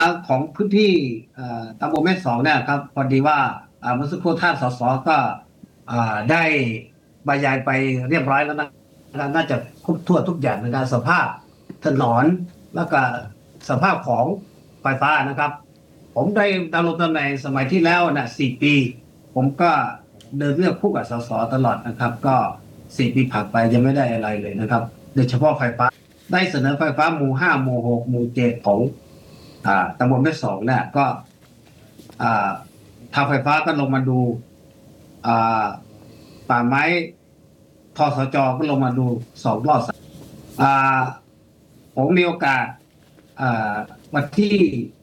ของพื้นที่ตำบลแม่สองเนี่ยครับพอดีว่าเมื่อสักครู่ท่านสสก็ได้บรรยายไปเรียบร้อยแล้วนะน่าจะครบถ้วนทุกอย่างในการสภาพถนนแล้วก็สภาพของไฟฟ้านะครับผมได้ดำรงตำแหน่งสมัยที่แล้วนะ4 ปีผมก็เดินเลือกคู่กับสสตลอดนะครับก็4 ปีผ่านไปยังไม่ได้อะไรเลยนะครับโดยเฉพาะไฟฟ้าได้เสนอไฟฟ้าหมู่ 5หมู่ 6หมู่ 7ของตำบลแม่สองเนี่ยก็อ่าทางไฟฟ้าก็ลงมาดูอ่าป่าไม้ทสจก็ลงมาดู2 รอบอ่าผมมีโอกาสอ่าวันที่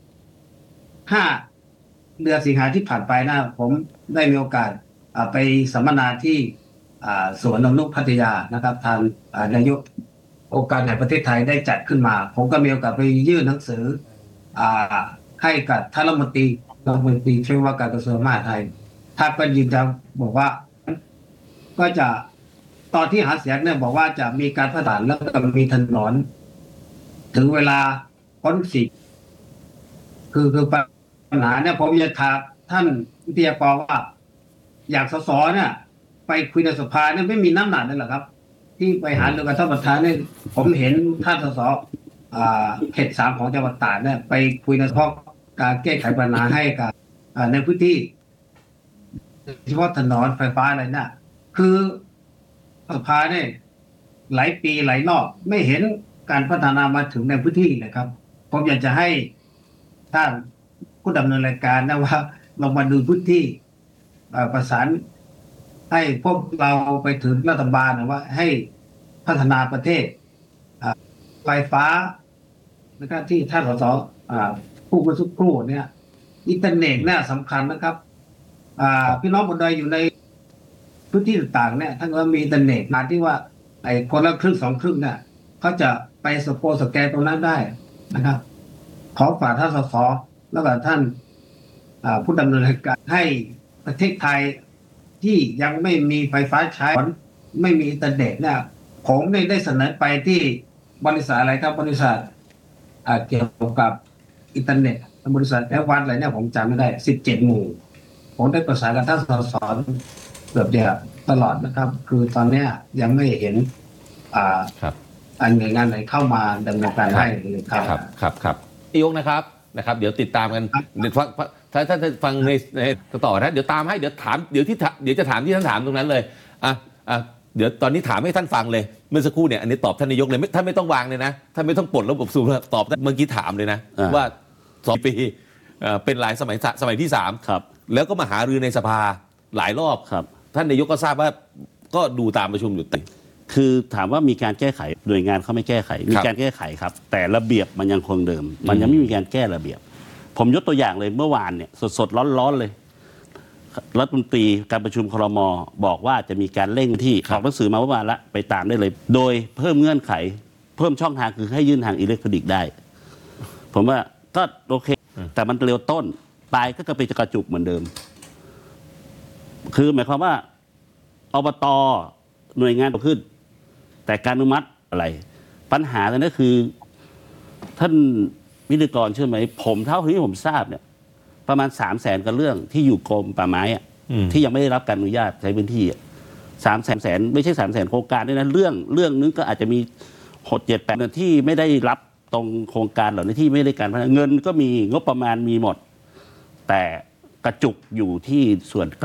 5 เดือนสิงหาที่ผ่านไปนะผมได้มีโอกาสไปสัมมนาที่สวนนงนุชพัทยานะครับทางนายกองค์การแห่งประเทศไทยได้จัดขึ้นมาผมก็มีโอกาสไปยื่นหนังสืออ่าให้กับท่านรัฐมนตรีช่วยว่าการกระทรวงมหาดไทยท่านก็ยืนยันบอกว่าก็จะตอนที่หาเสียงเนี่ยบอกว่าจะมีการพัฒนาแล้วก็มีถนนถึงเวลาพ้นสิทธิ์คือปัญหาเนี่ยผมจะถามท่านวิทยากรว่าอย่างสสเนี่ยไปคุยในสภาเนี่ยไม่มีน้ำหนักเลยเหรอครับที่ไปหาเรื่องกับท่านประธานเนี่ยผมเห็นท่านสสเขต 3ของจังหวัดตราดเนี่ยไปคุยในเฉพาะการแก้ไขปัญหาให้กับในพื้นที่เฉพาะถนนไฟฟ้าอะไรเนี่ยคือสภาเนี่ยหลายปีหลายรอบไม่เห็นการพัฒนามาถึงในพื้นที่นะครับผมอยากจะให้ท่านผู้ดำเนินรายการนะว่าลองมาดูพื้นที่ประสานให้พวกเราไปถึงรัฐบาลนะว่าให้พัฒนาประเทศไฟฟ้านะครับที่ท่านสสผู้บรรทุกครู่เนี่ยอินเทอร์เน็ตเนี่ยสำคัญนะครับพี่น้องคนใดอยู่ในพื้นที่ต่างๆเนี่ยถ้าเกิดมีอินเทอร์เน็ตมาที่ว่าไอ้คนละครึ่ง2 ครึ่งเนี่ยเขาจะไปสแกนตรงนั้นได้นะครับขอฝากท่านสสแล้วก็ท่านผู้ดำเนินรายการให้ประเทศไทยที่ยังไม่มีไฟฟ้าใช้ไม่มีอินเทอร์เน็ตเนี่ยผมได้เสนอไปที่บริษัทอะไรครับบริษัทเกี่ยวกับอินเทอร์เน็ตบริษัทแอปวันอะไรเนี่ยผมจำไม่ได้17 หมู่ผมได้ประสานกับท่านสสเกือบจะตลอดนะครับ คือตอนนี้ยังไม่เห็นครับหน่วยงานไหนเข้ามาดำเนินการให้เลยครับครับยกนะครับเดี๋ยวติดตามกันเดี๋ยวถ้าฟังในต่อนะเดี๋ยวตามให้เดี๋ยวถามเดี๋ยวจะถามที่ท่านถามตรงนั้นเลยเดี๋ยวตอนนี้ถามให้ท่านฟังเลยเมื่อสักครู่เนี่ยอันนี้ตอบท่านนายกเลยท่านไม่ต้องวางเลยนะท่านไม่ต้องปลดระบบสูบตอบเมื่อกี้ถามเลยนะว่า2 ปีเป็นหลายสมัยที่3ครับแล้วก็มาหารือในสภาหลายรอบครับท่านนายกก็ทราบว่าก็ดูตามประชุมอยู่คือถามว่ามีการแก้ไขหน่วยงานเขาไม่แก้ไขมีการแก้ไขครับแต่ระเบียบมันยังคงเดิมมันยังไม่มีการแก้ระเบียบผมยกตัวอย่างเลยเมื่อวานเนี่ยสดร้อนเลยรัฐมนตรีการประชุมครม.บอกว่าจะมีการเร่งที่ออกหนังสือมาเมื่อวานละไปตามได้เลยโดยเพิ่มเงื่อนไขเพิ่มช่องทางคือให้ยื่นทางอิเล็กทรอนิกส์ได้ผมว่าก็โอเคแต่มันเร็วต้นปลายก็ไปกระจุกเหมือนเดิมคือหมายความว่าอบต.หน่วยงานขึ้นแต่การอนุมัติอะไรปัญหาตอนนี้คือท่านวิทยากรเชื่อไหมผมเท่าที่ผมทราบเนี่ยประมาณ300,000กับเรื่องที่อยู่กรมป่าไม้ที่ยังไม่ได้รับการอนุญาตใช้พื้นที่300,000ไม่ใช่300,000โครงการด้วยนะเรื่องนึงก็อาจจะมี6-7-8ที่ไม่ได้รับตรงโครงการเหล่านี้ที่ไม่ได้การพัฒนาเงินก็มีงบประมาณมีหมดแต่กระจุกอยู่ที่ส่วน